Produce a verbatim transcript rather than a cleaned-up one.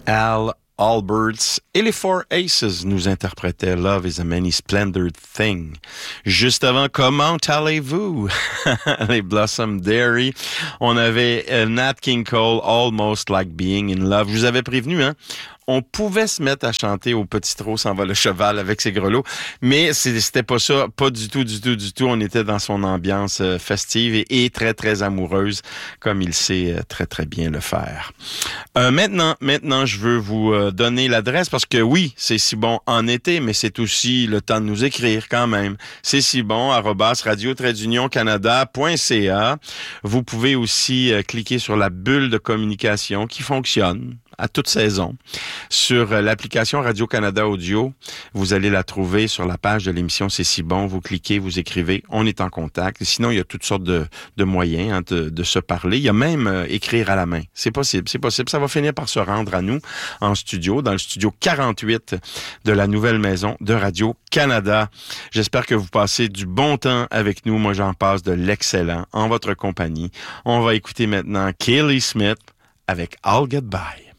Al Alberts et les Four Aces nous interprétaient Love is a Many Splendid Thing. Juste avant, comment allez-vous? Les Blossom Dairy. On avait uh, Nat King Cole, Almost Like Being in Love. Je vous avais prévenu, hein? On pouvait se mettre à chanter au petit trot s'en va le cheval avec ses grelots, mais c'était pas ça, pas du tout, du tout, du tout. On était dans son ambiance euh, festive et, et très, très amoureuse, comme il sait euh, très, très bien le faire. Euh, maintenant, maintenant, je veux vous euh, donner l'adresse parce que oui, c'est si bon en été, mais c'est aussi le temps de nous écrire quand même. C'est si bon, arrobas radio-union canada.ca. Vous pouvez aussi euh, cliquer sur la bulle de communication qui fonctionne à toute saison. Sur l'application Radio-Canada Audio, vous allez la trouver sur la page de l'émission C'est si bon. Vous cliquez, vous écrivez, on est en contact. Et sinon, il y a toutes sortes de, de moyens hein, de, de se parler. Il y a même euh, écrire à la main. C'est possible, c'est possible. Ça va finir par se rendre à nous en studio, dans le studio quarante-huit de la nouvelle maison de Radio-Canada. J'espère que vous passez du bon temps avec nous. Moi, j'en passe de l'excellent en votre compagnie. On va écouter maintenant Kelly Smith avec I'll Get By.